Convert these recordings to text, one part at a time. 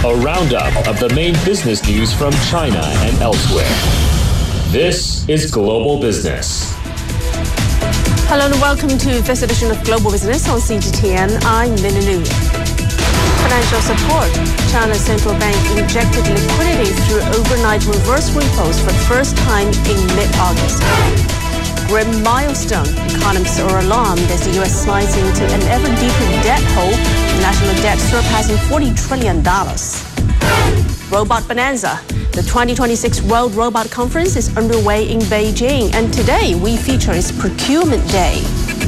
a roundup of the main business news from China and elsewhere. This is Global Business. Hello and welcome to this edition of Global Business on CGTN. I'm Lily Liu. Financial support. China's central bank injected liquidity through overnight reverse repos for the first time in mid-August. Grim milestone. Economists are alarmed as the U.S. slides into an ever-deeper debt hole, national debt surpassing $40 trillion. Robot Bonanza. The 2026 World Robot Conference is underway in Beijing, and today we feature its Procurement Day.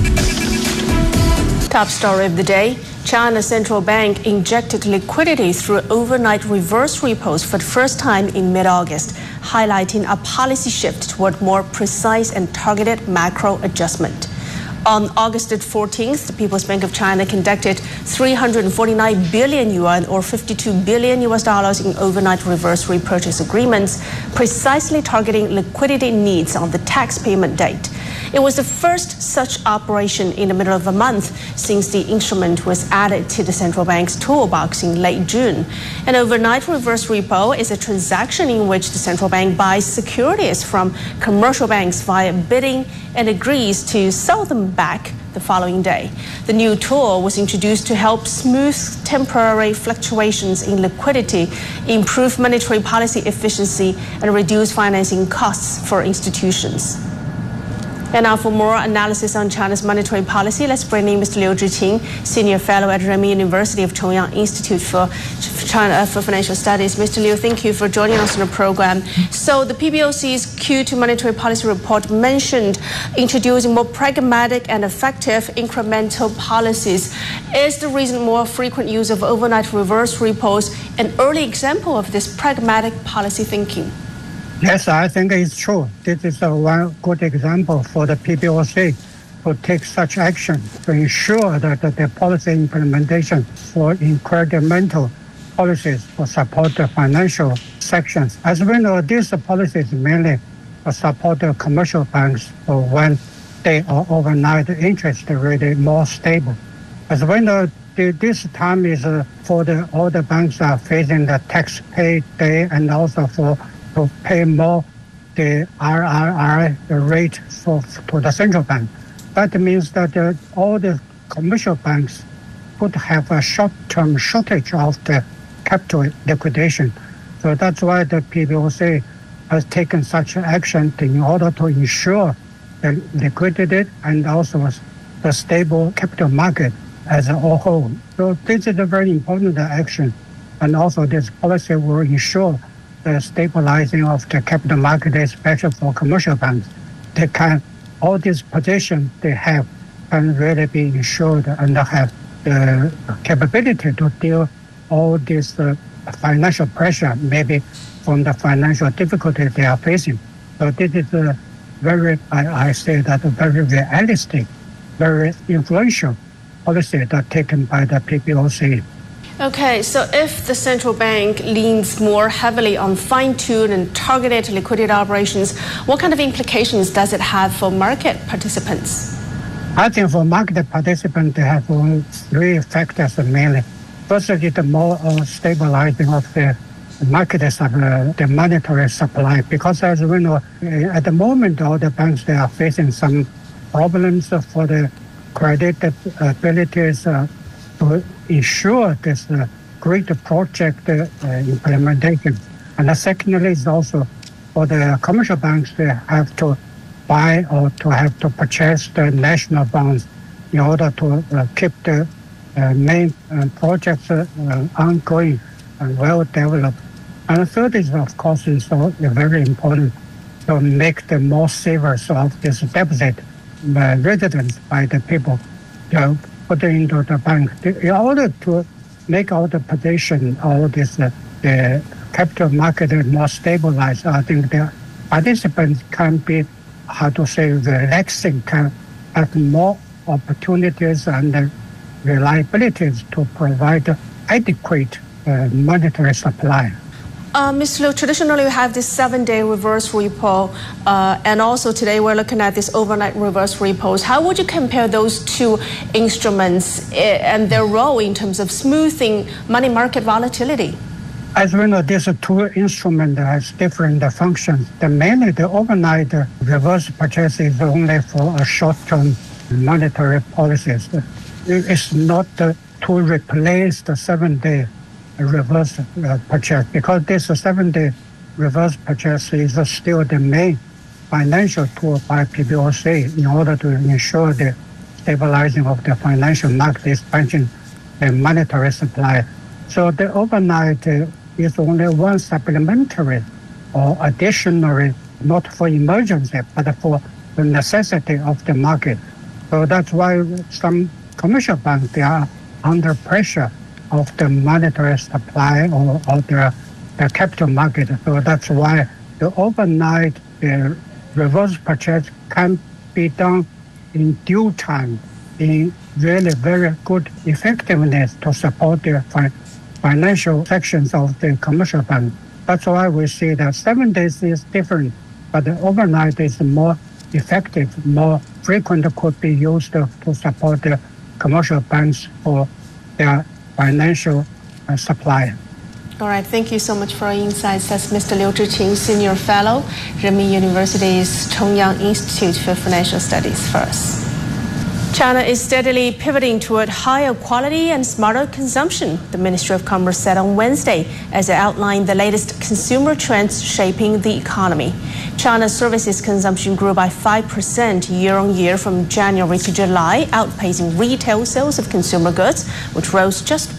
Top story of the day. China's central bank injected liquidity through overnight reverse repos for the first time in mid-August, highlighting a policy shift toward more precise and targeted macro adjustment. On August 14th, the People's Bank of China conducted 349 billion yuan or $52 billion in overnight reverse repurchase agreements, precisely targeting liquidity needs on the tax payment date. It was the first such operation in the middle of a month since the instrument was added to the central bank's toolbox in late June. An overnight reverse repo is a transaction in which the central bank buys securities from commercial banks via bidding and agrees to sell them back the following day. The new tool was introduced to help smooth temporary fluctuations in liquidity, improve monetary policy efficiency, and reduce financing costs for institutions. And now for more analysis on China's monetary policy, let's bring in Mr. Liu Zhiqing, Senior Fellow at Renmin University of Chongyang Institute for Financial Studies. Mr. Liu, thank you for joining us on the program. So the PBOC's Q2 monetary policy report mentioned introducing more pragmatic and effective incremental policies. Is the recent more frequent use of overnight reverse repos an early example of this pragmatic policy thinking? Yes, I think it's true. This is one good example for the PBOC to take such action to ensure that the policy implementation for incremental policies to support the financial sections. As we know, these policies mainly support the commercial banks when they are overnight interest rate more stable. As we know, this time is for all the banks are facing the tax pay day and also to pay more the RRR rate to the central bank. That means that all the commercial banks could have a short-term shortage of the capital liquidation. So that's why the PBOC has taken such action in order to ensure the liquidity and also the stable capital market as a whole. So this is a very important action. And also this policy will ensure the stabilizing of the capital market, especially for commercial banks. They can, all these positions they have can really be insured and have the capability to deal all this financial pressure, maybe from the financial difficulty they are facing. So this is a very, I say that a very realistic, very influential policy that taken by the PBOC. Okay, so if the central bank leans more heavily on fine-tuned and targeted liquidity operations, what kind of implications does it have for market participants? I think for market participants, they have three factors mainly. First is the more stabilizing of the market, the monetary supply, because as we know, at the moment, all the banks, they are facing some problems for the credit abilities to ensure this great project implementation. And secondly, is also for the commercial banks, they have to buy or to have to purchase the national bonds in order to keep the main projects ongoing and well developed. And the third is, of course, is very important to make the more savers of this deposit residents by the people put into the bank. In order to make all the position, all this, the capital market more stabilized, I think the participants can be, relaxing, can have more opportunities and reliabilities to provide adequate monetary supply. Mr. Liu, traditionally we have this 7-day reverse repo, and also today we're looking at this overnight reverse repos. How would you compare those two instruments and their role in terms of smoothing money market volatility? As we know, these two instruments has different functions. Mainly the overnight reverse purchase is only for a short-term monetary policies. It's not to replace the 7-day reverse purchase, because this 7-day reverse purchase is still the main financial tool by PBOC in order to ensure the stabilizing of the financial market expansion and monetary supply. So the overnight is only one supplementary or additional, not for emergency, but for the necessity of the market. So that's why some commercial banks, they are under pressure of the monetary supply or the capital market. So that's why the overnight reverse purchase can be done in due time, in really very good effectiveness to support the financial sections of the commercial bank. That's why we see that 7 days is different, but the overnight is more effective, more frequent, could be used to support the commercial banks for their financial supply. All right, thank you so much for your insights. That's Mr. Liu Zhiqing, Senior Fellow, Renmin University's Chongyang Institute for Financial Studies for us. China is steadily pivoting toward higher quality and smarter consumption, the Ministry of Commerce said on Wednesday as it outlined the latest consumer trends shaping the economy. China's services consumption grew by 5% year-on-year from January to July, outpacing retail sales of consumer goods, which rose just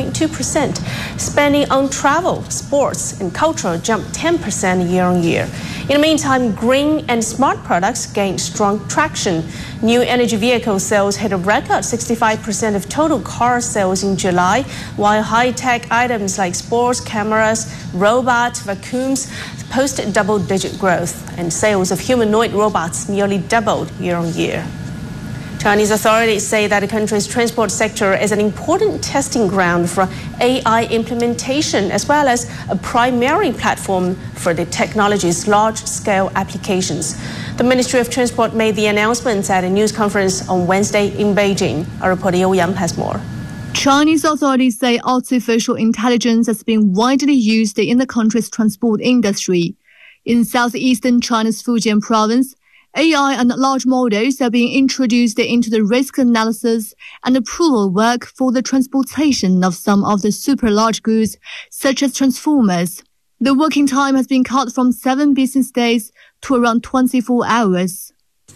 1.2%. Spending on travel, sports, and culture jumped 10% year-on-year. In the meantime, green and smart products gained strong traction. New energy vehicle sales hit a record 65% of total car sales in July, while high-tech items like sports cameras, robots, vacuums posted double-digit growth, and sales of humanoid robots nearly doubled year-on-year. Chinese authorities say that the country's transport sector is an important testing ground for AI implementation, as well as a primary platform for the technology's large-scale applications. The Ministry of Transport made the announcements at a news conference on Wednesday in Beijing. Our reporter Yu Yang has more. Chinese authorities say artificial intelligence has been widely used in the country's transport industry. In southeastern China's Fujian province, AI and large models are being introduced into the risk analysis and approval work for the transportation of some of the super large goods, such as transformers. The working time has been cut from 7 business days to around 24 hours.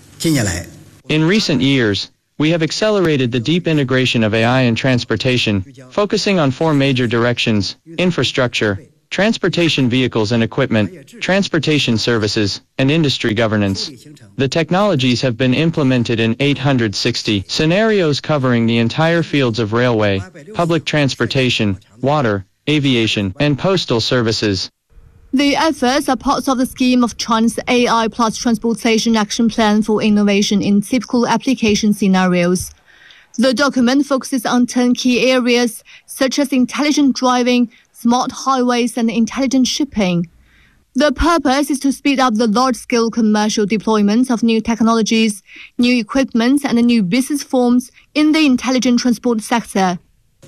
In recent years, we have accelerated the deep integration of AI in transportation, focusing on 4 major directions: infrastructure, transportation vehicles and equipment, transportation services, and industry governance. The technologies have been implemented in 860 scenarios covering the entire fields of railway, public transportation, water, aviation, and postal services. The efforts are part of the scheme of China's AI plus Transportation Action Plan for Innovation in Typical Application Scenarios. The document focuses on 10 key areas, such as intelligent driving, smart highways, and intelligent shipping. The purpose is to speed up the large-scale commercial deployment of new technologies, new equipment, and new business forms in the intelligent transport sector.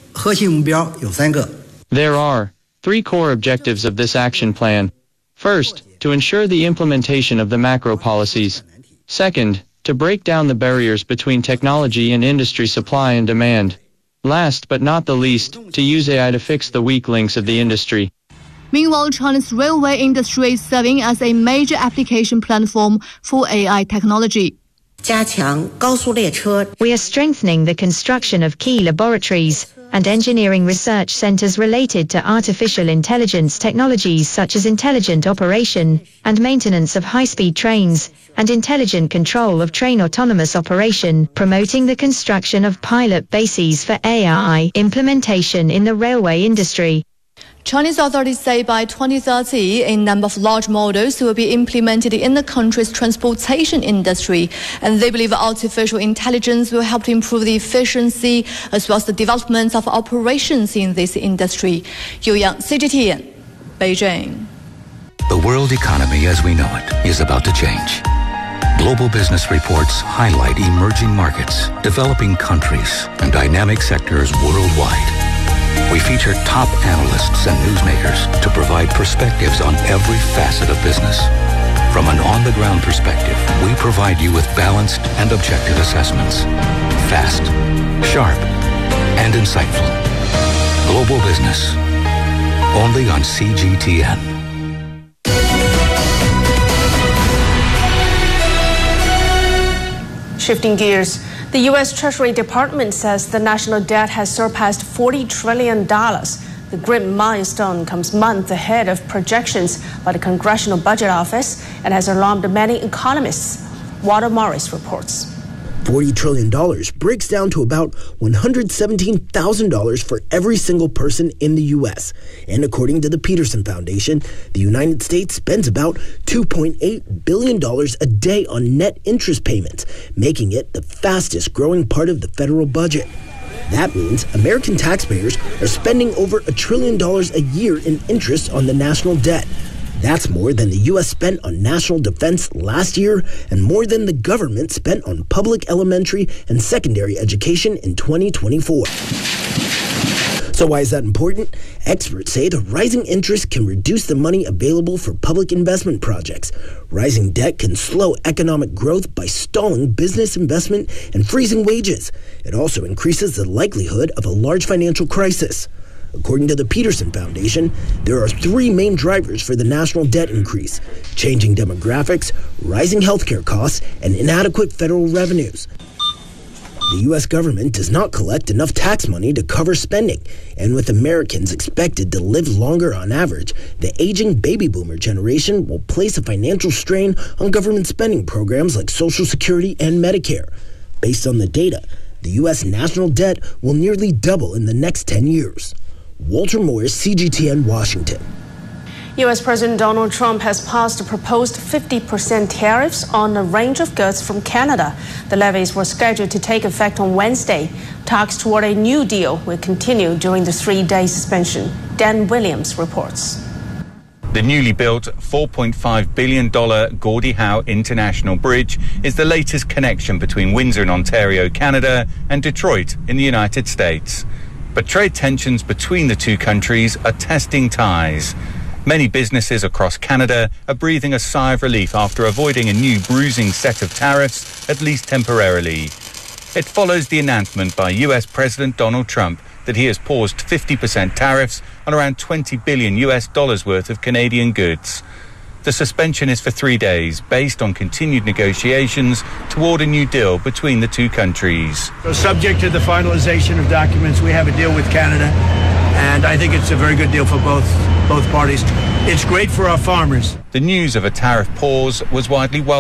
There are 3 core objectives of this action plan. First, to ensure the implementation of the macro policies. Second, to break down the barriers between technology and industry supply and demand. Last but not the least, to use AI to fix the weak links of the industry. Meanwhile, China's railway industry is serving as a major application platform for AI technology. We are strengthening the construction of key laboratories and engineering research centers related to artificial intelligence technologies such as intelligent operation and maintenance of high-speed trains and intelligent control of train autonomous operation, promoting the construction of pilot bases for AI implementation in the railway industry. Chinese authorities say by 2030, a number of large models will be implemented in the country's transportation industry, and they believe artificial intelligence will help to improve the efficiency as well as the development of operations in this industry. Yu Yang, CGTN, Beijing. The world economy as we know it is about to change. Global business reports highlight emerging markets, developing countries, and dynamic sectors worldwide. We feature top analysts and newsmakers to provide perspectives on every facet of business. From an on-the-ground perspective, we provide you with balanced and objective assessments. Fast, sharp, and insightful. Global Business. Only on CGTN. Shifting gears, the U.S. Treasury Department says the national debt has surpassed $40 trillion. The grim milestone comes months ahead of projections by the Congressional Budget Office and has alarmed many economists. Walter Morris reports. $40 trillion breaks down to about $117,000 for every single person in the U.S. And according to the Peterson Foundation, the United States spends about $2.8 billion a day on net interest payments, making it the fastest growing part of the federal budget. That means American taxpayers are spending over $1 trillion a year in interest on the national debt. That's more than the U.S. spent on national defense last year and more than the government spent on public elementary and secondary education in 2024. So why is that important? Experts say the rising interest can reduce the money available for public investment projects. Rising debt can slow economic growth by stalling business investment and freezing wages. It also increases the likelihood of a large financial crisis. According to the Peterson Foundation, there are three main drivers for the national debt increase: changing demographics, rising healthcare costs, and inadequate federal revenues. The U.S. government does not collect enough tax money to cover spending, and with Americans expected to live longer on average, the aging baby boomer generation will place a financial strain on government spending programs like Social Security and Medicare. Based on the data, the U.S. national debt will nearly double in the next 10 years. Walter Morris, CGTN, Washington. U.S. President Donald Trump has passed a proposed 50% tariffs on a range of goods from Canada. The levies were scheduled to take effect on Wednesday. Talks toward a new deal will continue during the 3-day suspension. Dan Williams reports. The newly built $4.5 billion Gordie Howe International Bridge is the latest connection between Windsor in Ontario, Canada, and Detroit in the United States. But trade tensions between the two countries are testing ties. Many businesses across Canada are breathing a sigh of relief after avoiding a new bruising set of tariffs, at least temporarily. It follows the announcement by US President Donald Trump that he has paused 50% tariffs on around $20 billion worth of Canadian goods. The suspension is for 3 days, based on continued negotiations toward a new deal between the two countries. So subject to the finalization of documents, we have a deal with Canada, and I think it's a very good deal for both parties. It's great for our farmers. The news of a tariff pause was widely welcomed